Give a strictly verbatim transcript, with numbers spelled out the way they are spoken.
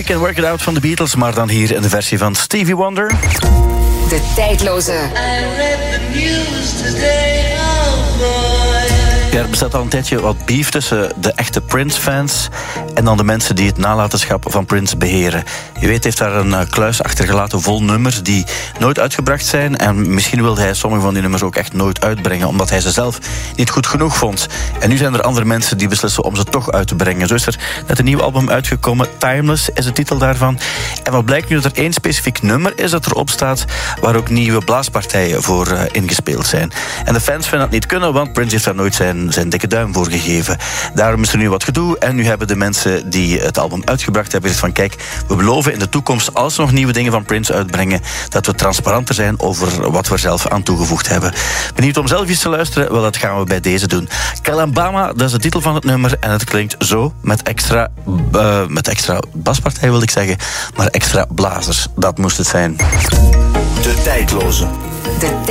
Can Work It Out van de Beatles, maar dan hier in de versie van Stevie Wonder. De tijdloze. I read the news today, oh boy. Ja, er bestaat al een tijdje wat beef tussen de echte Prince-fans en dan de mensen die het nalatenschap van Prince beheren. Je weet, heeft daar een uh, kluis achtergelaten vol nummers die nooit uitgebracht zijn. En misschien wilde hij sommige van die nummers ook echt nooit uitbrengen, omdat hij ze zelf niet goed genoeg vond. En nu zijn er andere mensen die beslissen om ze toch uit te brengen. Zo is er net een nieuw album uitgekomen. Timeless is de titel daarvan. En wat blijkt nu, dat er één specifiek nummer is dat erop staat waar ook nieuwe blaaspartijen voor uh, ingespeeld zijn. En de fans vinden dat niet kunnen, want Prince heeft daar nooit zijn zijn dikke duim voor gegeven. Daarom is er nu wat gedoe en nu hebben de mensen die het album uitgebracht hebben gezegd van kijk, we beloven in de toekomst, als we nog nieuwe dingen van Prince uitbrengen, dat we transparanter zijn over wat we er zelf aan toegevoegd hebben. Benieuwd om zelf eens te luisteren? Wel, dat gaan we bij deze doen. Calabama, dat is de titel van het nummer en het klinkt zo met extra, uh, met extra baspartij wil ik zeggen, maar extra blazers. Dat moest het zijn. De tijdloze. De